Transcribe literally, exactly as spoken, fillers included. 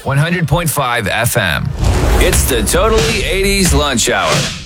one hundred point five F M. It's the Totally eighties Lunch Hour.